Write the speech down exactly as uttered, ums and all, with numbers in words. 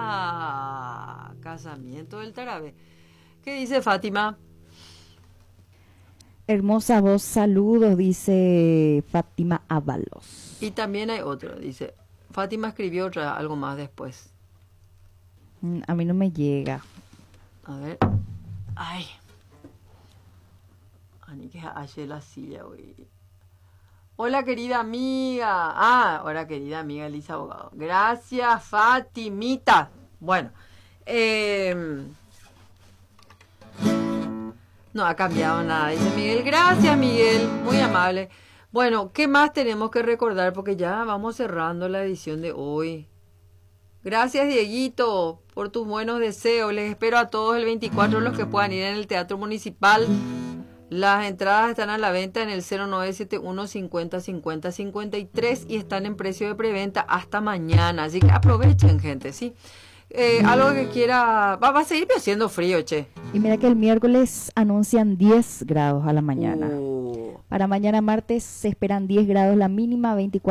Ah, casamiento del Tarabé. ¿Qué dice Fátima? Hermosa voz, saludos, dice Fátima Ábalos. Y también hay otro, dice. Fátima escribió otra, algo más después. Mm, A mí no me llega. A ver. Ay. Ani que hace la silla, güey. Hola, querida amiga. Ah, hola, querida amiga Elisa Abogado. Gracias, Fatimita. Bueno. Eh, no ha cambiado nada, dice Miguel. Gracias, Miguel. Muy amable. Bueno, ¿qué más tenemos que recordar? Porque ya vamos cerrando la edición de hoy. Gracias, Dieguito, por tus buenos deseos. Les espero a todos el veinticuatro, los que puedan ir en el Teatro Municipal. Las entradas están a la venta en el cero nueve siete uno cincuenta cincuenta cincuenta y tres y están en precio de preventa hasta mañana. Así que aprovechen, gente, ¿sí? Eh, algo que quiera... Va, va a seguir haciendo frío, che. Y mira que el miércoles anuncian diez grados a la mañana. Uh. Para mañana martes se esperan diez grados la mínima, veinticuatro